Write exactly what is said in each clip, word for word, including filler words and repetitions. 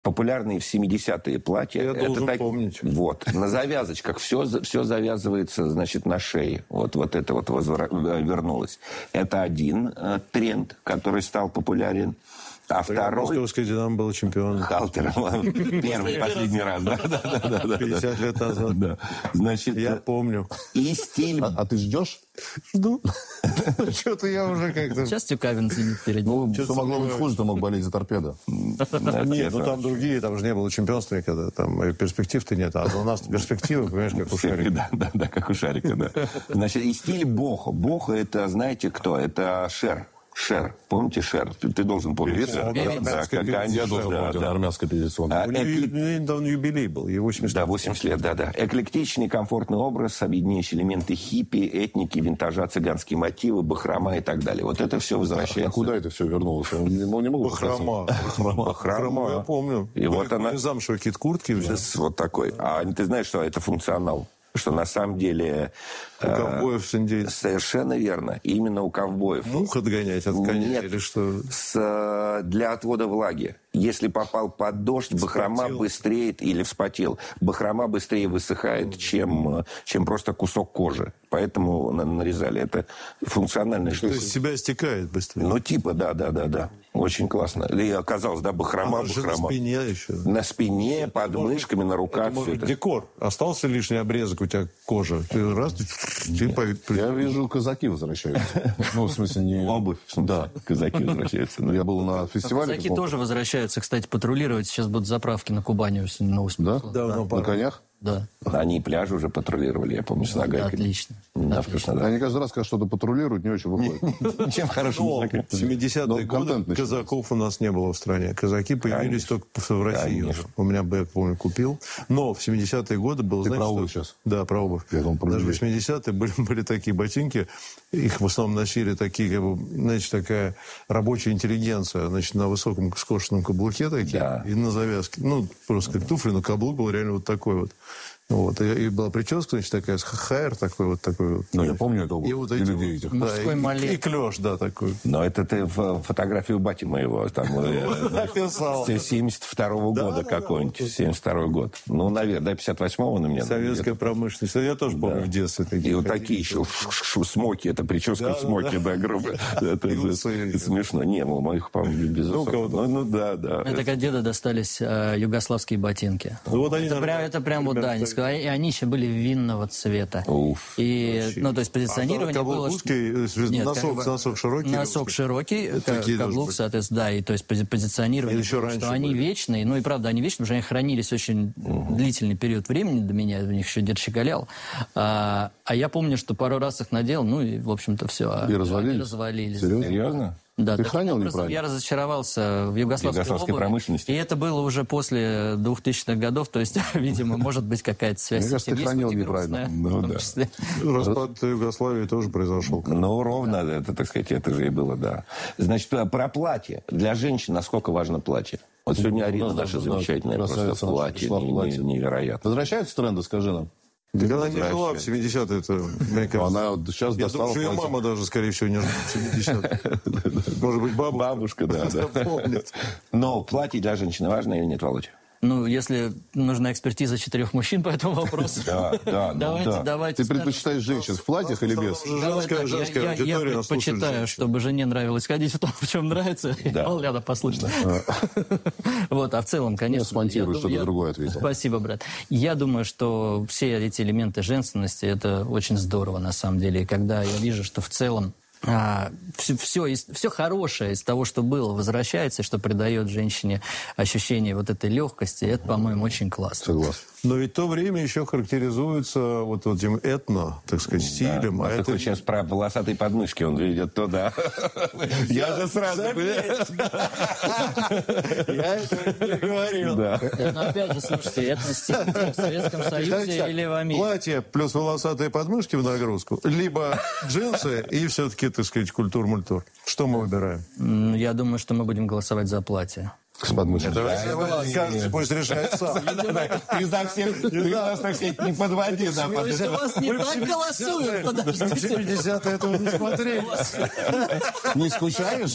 популярные в семидесятые платья. Я это должен так... помнить. Вот. На завязочках все, все завязывается, значит, на шее. Вот, вот это вот возвра... вернулось. Это один э, тренд, который стал популярен. А второй... Московская «Динамо» был чемпионом. Халтер. Первый, последний раз. Да, да, да, да, пятьдесят лет назад. Да. Значит, я помню. И стиль... А, а ты ждешь? Жду. Что-то я уже как-то... Сейчас Тюкавин сидит перед ним. Ну, что могло быть хуже, ты мог болеть за «Торпедо». Нет, ну там другие, там же не было чемпионства никогда. Там перспектив-то нет. А у нас перспективы, понимаешь, как у Шарика. Да, да, да, как у Шарика, да. Значит, и стиль бохо. Бохо это, знаете кто? Это Шер. Шер. Помните Шер? Ты, ты должен помнить. Певица? Да, да, как Я должен помнить, он армянская певица. Недавно юбилей был, ей восемьдесят лет. Да, восемьдесят лет, да, да. Эклектичный, комфортный образ, объединяющий элементы хиппи, этники, винтажа, цыганские мотивы, бахрома и так далее. Вот это все возвращается. А куда это все вернулось? Я не, не могу Бахрома. Бахрома, я помню. И вот она... Замшевые какие-то куртки. Вот такой. А ты знаешь, что это функционал? Что на самом деле... У э, ковбоев с индейцев. Совершенно верно. Именно у ковбоев. Мух отгонять от коня? Нет, или что? С, для отвода влаги. Если попал под дождь, вспотел. Бахрома быстрее, или вспотел, бахрома быстрее высыхает, чем, чем просто кусок кожи. Поэтому нарезали. Это функциональная штука. То есть себя стекает быстрее? Ну, типа, да, да, да, да. Очень классно. И оказалось, да, бахрома, а бахрома. На спине еще? На спине, под мышками, на руках. Это, может, это. Декор. Остался лишний обрезок у тебя кожи. Ты раз, ты... Я вижу, казаки возвращаются. Ну, в смысле, не... Обувь. Да, казаки возвращаются. Я был на фестивале. Казаки тоже возвращаются, кстати, патрулировать. Сейчас будут заправки на Кубани. Да? Да, на конях? Да. Они и пляжи уже патрулировали, я помню, с нагайкой. Отлично. Да, Отлично. Да. Они каждый раз, когда что-то патрулируют, не очень выходит. Чем хорошо. В семидесятые годы казаков у нас не было в стране. Казаки появились только в России. У меня бэк, помню, купил. Но в семидесятые годы было... Ты про обувь сейчас? Да, про обувь. Даже в восьмидесятые были такие ботинки. Их в основном носили такие, как бы, значит, такая рабочая интеллигенция, значит, на высоком скошенном каблуке такие и на завязке. Ну, просто как туфли, но каблук был реально вот такой вот. Вот. И, и была прическа, значит, такая, с хайр такой вот такой вот. Ну, я помню это. И вот эти людей этих. Мужской да, малет. И, и клеш, да, такой. Но это ты в фотографию бати моего, там, написал. С семьдесят второго года какой-нибудь, семьдесят второй год. Ну, наверное, да, пятьдесят восьмого на меня. Советская промышленность. Я тоже помню в детстве такие. И вот такие еще смоки, это прическа в смоке, да, грубо. Это смешно. Не, у моих, по-моему, безусловно. Ну, да, да. Это как деда достались югославские ботинки. Это прям вот, да, и они еще были винного цвета. Уф, и, ну, то есть позиционирование а было... Узкий, нет, носок, как, носок широкий? Носок широкий, каблук, соответственно, да, и то есть позиционирование, что они были. Вечные, ну и правда, они вечные, потому что они хранились очень угу. длительный период времени до меня, в них еще дед щеголял. А, а я помню, что пару раз их надел, ну и, в общем-то, все. И развалились? И развалились. Серьезно? Серьезно? Да, ты хранил образом, неправильно? Я разочаровался в югославской, югославской промышленности. И это было уже после двухтысячных годов, то есть, видимо, может быть какая-то связь. Мне кажется, ты хранил неправильно. Ну, да. Распад Югославии тоже произошел. Ну, ровно, это, так сказать, это же и было, да. Значит, про платье. Для женщин насколько важно платье? Вот сегодня Арина наша замечательная, просто платье, невероятно. Возвращаются тренды, скажи нам? Так она не жила в семидесятые, это, мне кажется. Она сейчас Я достала... думаю, что ее мама даже, скорее всего, не жила в семидесятые. Может быть, бабушка. Бабушка, да, да. Но платье для женщины важно или нет, Володя? Ну, если нужна экспертиза четырех мужчин по этому вопросу, да, да, давайте, да. давайте. Ты предпочитаешь женщин в платьях или без? Женская, женская я, я, я предпочитаю, чтобы жене нравилось ходить в том, в чем нравится, да. и Алена послушна. Вот, а в целом, конечно... Я смонтирую, что-то другое ответил. Спасибо, брат. Я думаю, что все эти элементы женственности, это очень здорово, на самом деле. И когда я вижу, что в целом А, все, все, все хорошее из того, что было, возвращается, что придает женщине ощущение вот этой легкости. Это, по-моему, очень классно. Согласен. Но ведь то время еще характеризуется вот этим этно, так сказать, стилем. Да, а это сейчас про волосатые подмышки он видит туда. Я же сразу... Я это не говорил. Но опять же, слушайте, это стиль в Советском Союзе или в Америке. Платье плюс волосатые подмышки в нагрузку, либо джинсы и все-таки, так сказать, культур-мультур. Что мы выбираем? Я думаю, что мы будем голосовать за платье. С подмышкой. Каждый пусть решает сам. Ты за всех, ты нас, так сказать, не подводи. Если вас не так голосуют, В подождите. семидесятые этого не смотрели. Не скучаешь?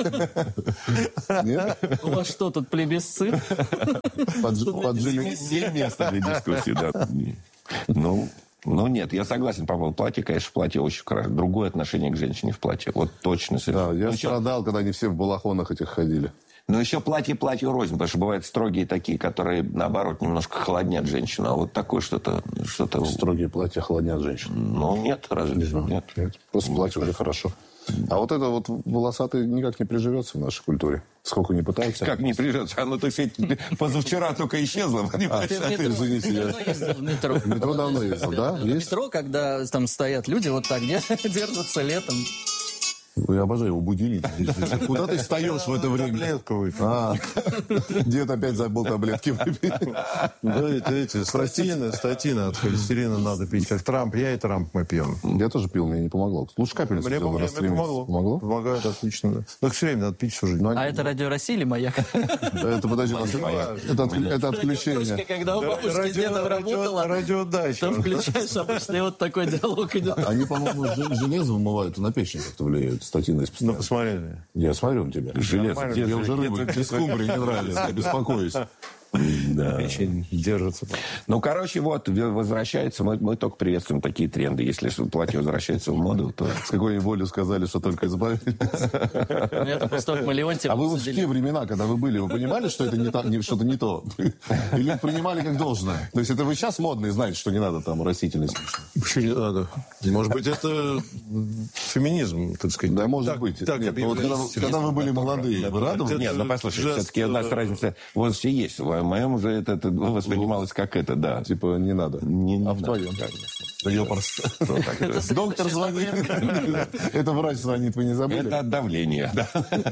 Нет? У вас что, тут плебисцит? Под- Поджили. Не место для дискуссии, да. Ну, ну нет, я согласен по поводу платья. Конечно, платье очень хорошо. Другое отношение к женщине в платье. Вот точно. Да, совершенно. я Ну, еще- страдал, когда они все в балахонах этих ходили. Но еще платье платью рознь, потому что бывают строгие такие, которые, наоборот, немножко холоднят женщину. А вот такое что-то... что-то... Строгие платья холоднят женщин. Ну, нет, разве? Нет. Нет, просто платье уже хорошо. А вот это вот волосатый никак не приживется в нашей культуре. Сколько не пытаются. Как не прижаться? Оно, так сказать, позавчера только исчезло. понимаешь? Ты в метро- извините, ты я- давно ездил в метро. В метро давно ездил, да? В Есть? метро, когда там стоят люди вот так, где держатся летом. Я обожаю его будильник. Куда ты встаешь в это время? Таблетку выпил. А, дед опять забыл таблетки выпить. Да, это эти статины, статины от холестерина надо пить, как Трамп. Я и Трамп мы пьем. Я тоже пил, мне не помогло. Лучше капельницу Мне, сделал, мне растремить. помогло. Помогло? Помогает отлично, да. Но все время надо пить всю жизнь. Но А они- это радио России или маяк? Это, подожди, это, отклю- это отключение. Когда у бабушки с дедом работала, радиодача. там включаешь обычно, и вот такой диалог идет. Они, по-моему, жел- железо вымывают и на печень как-то влияют. Статины из Ну, постоянно. посмотрели. Я смотрю на тебя. Железо. Нормально. Мне уже рыба без скумбрии не нравится. Я беспокоюсь. Да. Печень держится. Ну, короче, вот, возвращается. Мы, мы только приветствуем такие тренды. Если платье возвращается в моду, то... С какой волей сказали, что только избавились. Это просто только Леонтьев. А вы вот в те времена, когда вы были, вы понимали, что это не та- не- что-то не то? Или принимали как должное? То есть это вы сейчас модные знаете, что не надо там растительность? Почему не надо? Может быть, это феминизм, так сказать. Да, может Так- быть. так Нет, ну вот когда, вы- когда вы были молодые, вы радовались? Нет, ну, послушай, жест, все-таки у нас э, разница в возрасте есть. В моем уже это, это воспринималось как это, да. Типа не надо. Не, не А в надо, твоем? конечно. Да я просто... Это Доктор звонит. Это врач звонит, вы не забыли? Это от давления, да.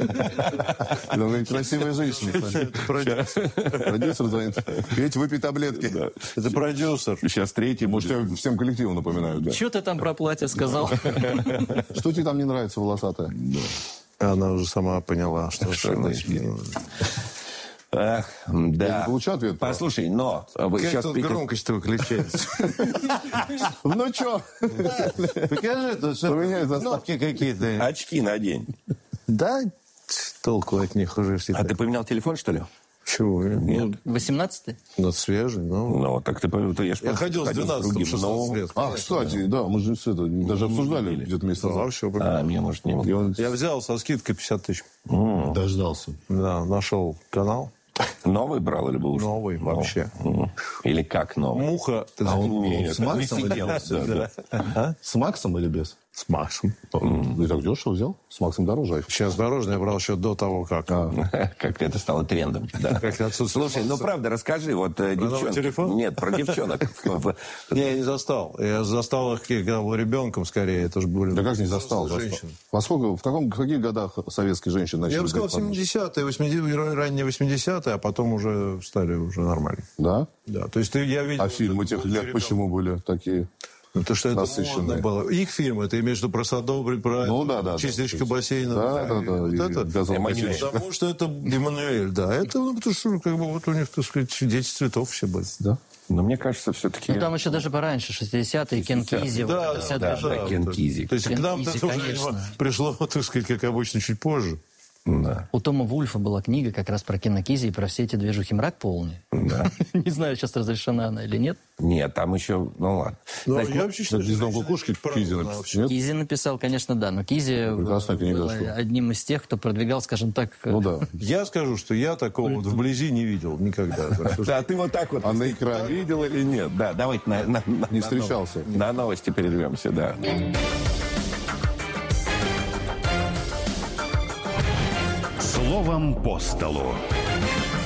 Это говорит, красивая женщина. Продюсер звонит. Петь, выпей таблетки. Это продюсер. Сейчас третий. Может, я всем коллективу напоминаю, да. Что ты там про платье сказал? Что тебе там не нравится, волосатая? Она уже сама поняла, что... Что что- это? Ах, да. Я не получу ответ. Послушай, но вы Как сейчас... тут громкость-то выключается? Ну что? Покажи, тут что Поменяй заставку. кнопки какие-то. Очки надень. Да, толку от них уже все. А ты поменял телефон, что ли? Чего? Нет. восемнадцатый? Ну, свежий, ну... Ну, так ты... ты я ж Я ходил с ходил двенадцатым, шестнадцатым другим, лет. А, кстати, да, мы же это, даже обсуждали где-то месяц А, назад. все, но- А, мне, может, не И он Я взял со скидкой пятьдесят тысяч. дождался. Да, нашел канал. Новый брал или был уже? Новый вообще. М. Или как новый? Муха. А он Нет, с Максом или сидел, без? да, да. С Максом или без? С Максом. Ты так дешево взял? С Максом дороже iPhone. Сейчас дорожный я брал еще до того, как. Как это стало трендом. Да. Как отсутствие. Слушай, ну правда, расскажи, вот э, новый девчонки... телефон? Нет, про девчонок. Не, я не застал. Я застал их, когда был ребенком, скорее. Это же были... Да как не застал? застал? Женщины. Во сколько, в, каком, в каких годах советские женщины начали? Я бы сказал, брать подмышки? семидесятые, восьмидесятые, ранние восьмидесятые, а потом уже стали уже нормально. Да? Да, то есть ты, я видел... А фильмы тех лет почему были такие? Ну, то, что это насыщенные? модно было. Их фильмы, ты имеешь в виду про Садовый, про Ну, да, да, да. частичка бассейна. Да, да, да. Вот и это. газон Эммануэль. косичный. Потому что это Эммануэль, да. Это, ну, потому что, как бы, вот у них, так сказать, дети цветов все были. Да? Но мне кажется, все-таки... Ну, там еще даже пораньше, шестидесятые, Кен Кизи. вот Да, эта вся да, движуха. да, Кен Кизи. То есть Кен к нам Кизи, это уже конечно. пришло, так сказать, как обычно, чуть позже. Да. У Тома Вульфа была книга как раз про Кена Кизи и про все эти движухи. «Мрак полный». Да. Не знаю, сейчас разрешена она или нет. Нет, там еще... Ну ладно. Ну, Значит, я вообще считаю, Это «Гнездо что кукушки» правда, Кизи она написал, вообще- нет? Кизи написал, конечно, да. Но Кизи Прекрасная книга, был что? одним из тех, кто продвигал, скажем так... Ну да. Я скажу, что я такого вот вблизи не видел никогда. Да, ты вот так вот... А на экране видел или нет? Да, давайте на, на- на- не на встречался. новости- на новости перервемся, да. Словом по столу.